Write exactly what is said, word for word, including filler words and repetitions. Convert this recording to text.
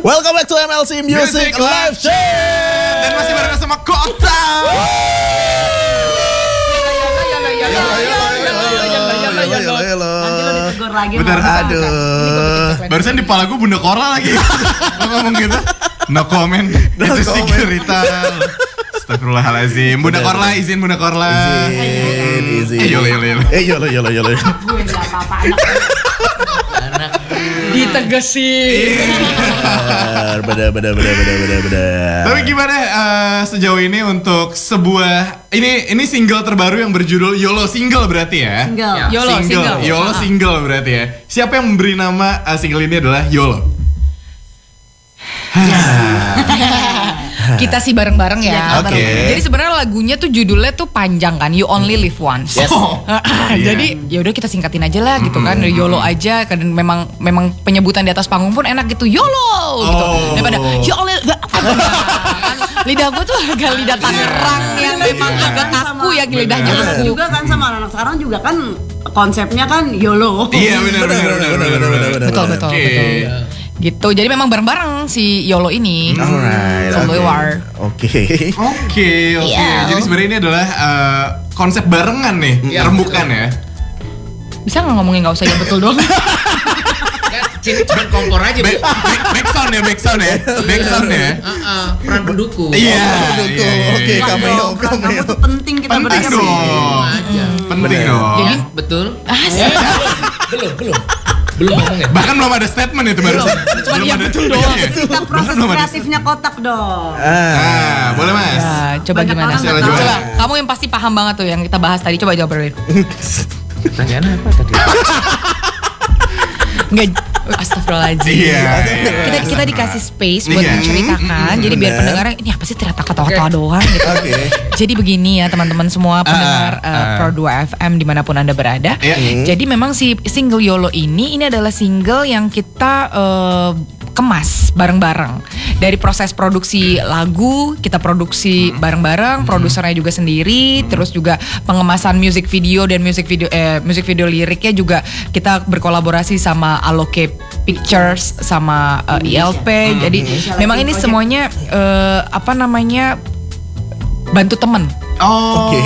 Welcome back to M L C Music, Music Live Show. Dan masih bareng sama Kota. Bener, aduh. Barusan di kepala gue Bunda Korla lagi. Lo ngomong gitu. No comment. No Itu sih comment. cerita. Astagfirullahaladzim. Bunda Korla, izin Bunda Korla. Izin, izin. Eh, yolo, yolo, yolo. Eh, yolo, yolo, yolo. Gue gak apa-apa anak. Ditegesin. Bener, bener, bener, bener, bener, bener. Tapi gimana uh, sejauh ini untuk sebuah ini ini single terbaru yang berjudul YOLO single berarti ya? Single. Ya. YOLO single. YOLO single berarti ya. Siapa yang memberi nama uh, single ini adalah YOLO? Kita sih bareng-bareng ya. Iya, Oke. Okay. Jadi sebenarnya lagunya tuh judulnya tuh panjang kan, You Only Live Once. Yes. Oh, Jadi ya udah kita singkatin aja lah gitu kan, YOLO aja. Kan memang memang penyebutan di atas panggung pun enak gitu, YOLO gitu. Oh. Daripada You Only lidah gue tuh agak lidah Tangerang yang memang agak kaku ya lidahnya Bener kaku. juga kan sama anak sekarang juga kan konsepnya kan YOLO. Iya benar benar benar benar benar. Betul betul Oke. betul. Gitu. Jadi memang bareng-bareng si YOLO ini. Alright. From okay. luar. Oke. Oke, oke. Iya. Jadi sebenarnya ini adalah uh, konsep barengan nih, Iya, rembukan ya. Bisa nggak ngomongin nggak usah yang betul dong? Ya, sini cuma kompor aja, Bu. Back, back, back sound ya, back sound ya, back sound ya. Heeh, peran pendukung. Iya. Pendukung. iya, iya, Oke, iya. cameo, Kamu cameo. tuh penting kita Penting berdua. dong. Aja. Penting Bener. dong. Jadi Betul. asik. Belum, belum. Belum ngomong ya. Bahkan belum ada statement itu barusan. Cuma Belum iya ada- betul doang. Iya. Kita proses Belum ada- kreatifnya Kotak dong. Ah. Ah, boleh Mas. Ya, coba Banyak gimana? orang Coba, nggak tahu. coba. Kamu yang pasti paham banget tuh yang kita bahas tadi. Coba jawab Berlin. Pertanyaan apa tadi? Enggak, astagfirullahaladzim. Iya. Kita kita dikasih space buat Iya. menceritakan. Jadi biar Bener. pendengarnya ini apa sih ternyata kata-kata doang gitu. Oke. Jadi begini ya teman-teman semua pendengar ah, uh, ah. Pro dua F M dimanapun anda berada. Iya. Jadi memang si single YOLO ini ini adalah single yang kita uh, kemas bareng-bareng. Dari proses produksi lagu kita produksi bareng-bareng, produsernya juga sendiri, terus juga pengemasan music video dan music video eh, music video liriknya juga kita berkolaborasi sama Aloke Pictures sama uh, I L P. Jadi Indonesia memang Lighting ini Project. semuanya uh, apa namanya bantu temen. Oh, Oke.